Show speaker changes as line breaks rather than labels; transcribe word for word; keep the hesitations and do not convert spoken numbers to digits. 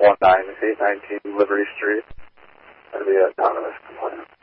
one nine eight nineteen Liberty Street. That'd be an anonymous complaint.